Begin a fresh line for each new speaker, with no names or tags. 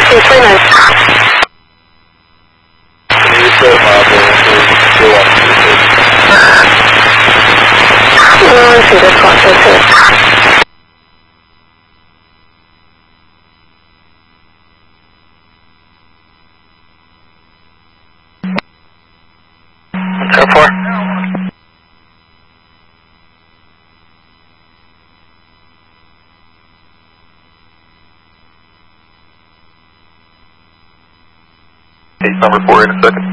239.1 feet across, okay.
Go for.
Number 4 in a second.